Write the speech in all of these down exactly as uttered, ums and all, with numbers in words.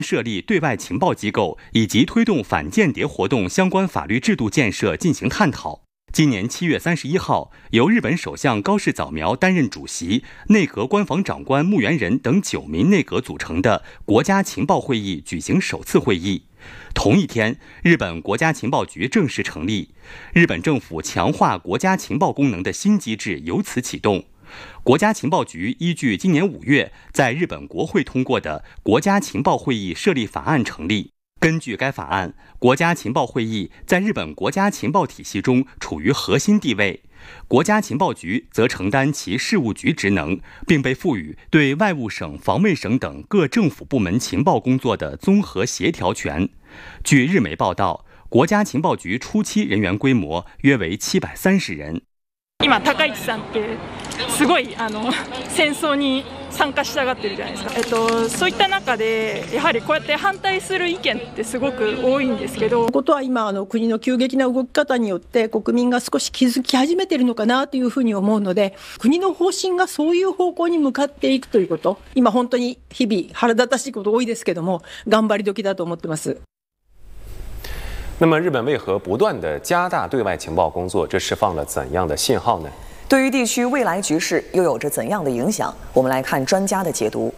设立对外情报机构以及推动反间谍活动相关法律制度建设进行探讨。今年七月三十一号，由日本首相高市早苗担任主席，内阁官房长官木原人等九名内阁组成的国家情报会议举行首次会议。同一天，日本国家情报局正式成立，日本政府强化国家情报功能的新机制由此启动。国家情报局依据今年五月在日本国会通过的国家情报会议设立法案成立。根据该法案，国家情报会议在日本国家情报体系中处于核心地位，国家情报局则承担其事务局职能，并被赋予对外务省、防卫省等各政府部门情报工作的综合协调权。据日媒报道，国家情报局初期人员规模约为七百三十人。 今高市さんってすごいあの戦争に参加したがってるじゃないですか。えっとそういった中でやはりこうやって反対する意見ってすごく多いんですけど。 ことは今あの国の急激な動き方によって国民が少し気づき始めているのかなというふうに思うので、国の方針がそういう方向に向かっていくということ、今本当に日々腹立たしいこと多いですけども、頑張り時だと思ってます。 那么，日本为何不断地加大对外情报工作？这释放了怎样的信号呢？ 对于地区未来局势又有着怎样的影响？我们来看专家的解读。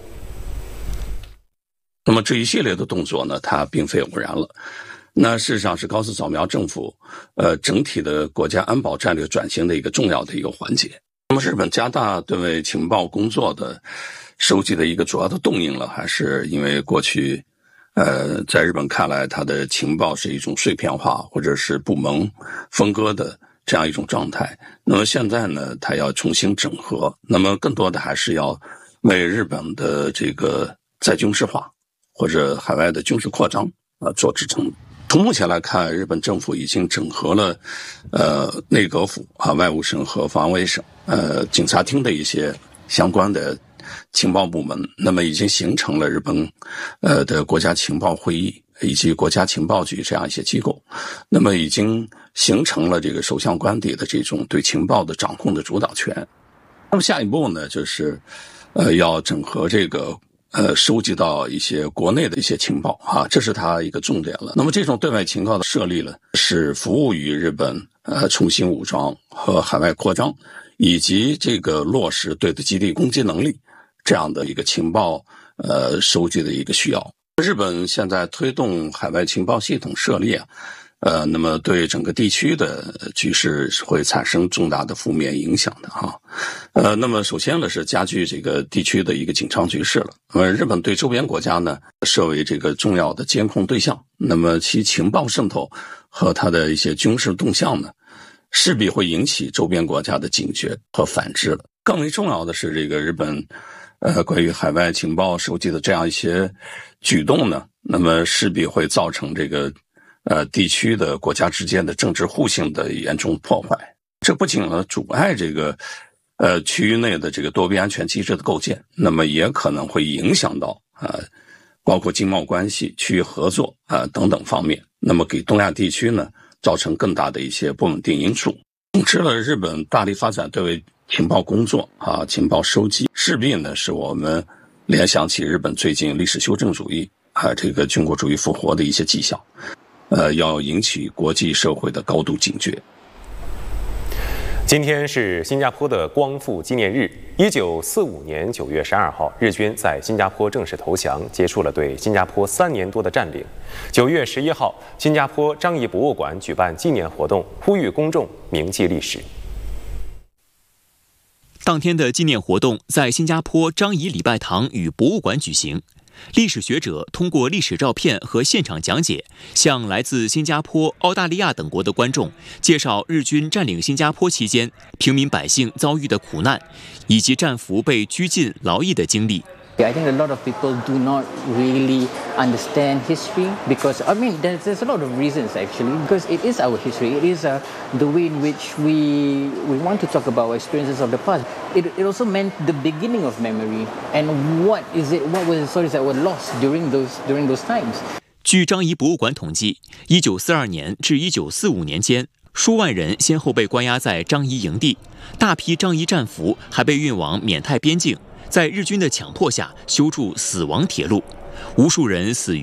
那么这一系列的动作呢，它并非偶然了。那事实上是高市早苗政府呃整体的国家安保战略转型的一个重要的一个环节。那么日本加大对外情报工作的收集的一个主要的动因了，还是因为过去呃，在日本看来，它的情报是一种碎片化或者是部门分割的这样一种状态。那么现在呢，它要重新整合，那么更多的还是要为日本的这个再军事化或者海外的军事扩张啊做支撑。从目前来看，日本政府已经整合了呃内阁府啊、外务省和防卫省、呃警察厅的一些相关的情报部门，那么已经形成了日本呃的国家情报会议以及国家情报局这样一些机构，那么已经形成了这个首相官邸的这种对情报的掌控的主导权。那么下一步呢，就是呃要整合这个呃收集到一些国内的一些情报啊，这是它一个重点了。那么这种对外情报的设立呢，是服务于日本呃重新武装和海外扩张，以及这个落实对的基地攻击能力这样的一个情报呃收集的一个需要。日本现在推动海外情报系统设立啊，呃，那么对整个地区的局势是会产生重大的负面影响的哈。呃，那么首先呢是加剧这个地区的一个紧张局势了。呃，日本对周边国家呢设为这个重要的监控对象，那么其情报渗透和它的一些军事动向呢，势必会引起周边国家的警觉和反制了。更为重要的是，这个日本呃关于海外情报收集的这样一些举动呢，那么势必会造成这个呃地区的国家之间的政治互信的严重破坏。这不仅呢阻碍这个呃区域内的这个多边安全机制的构建，那么也可能会影响到呃包括经贸关系、区域合作啊、呃、等等方面，那么给东亚地区呢造成更大的一些不稳定因素。总之了，日本大力发展对外情报工作啊，情报收集，势必呢是我们联想起日本最近历史修正主义啊，这个军国主义复活的一些迹象，呃，要引起国际社会的高度警觉。 今天是新加坡的光复纪念日。一九四五年九月十二号，日军在新加坡正式投降，结束了对新加坡三年多的占领。九月十一号，新加坡樟宜博物馆举办纪念活动，呼吁公众铭记历史。 当天的纪念活动在新加坡樟宜礼拜堂与博物馆举行。历史学者通过历史照片和现场讲解，向来自新加坡、澳大利亚等国的观众介绍日军占领新加坡期间平民百姓遭遇的苦难，以及战俘被拘禁、劳役的经历。 I think a lot of people do not really understand history because, I mean, there's, there's a lot of reasons actually, because it is our history. It is uh, the way in which we we want to talk about our experiences of the past. It, it also meant the beginning of memory and what is it, what were the stories that were lost during those, during those times. 据樟宜博物馆统计，一九四二年至一九四五年间，数万人先后被关押在樟宜营地，大批樟宜战俘还被运往缅泰边境。 在日军的强迫下修筑死亡铁路，无数人死于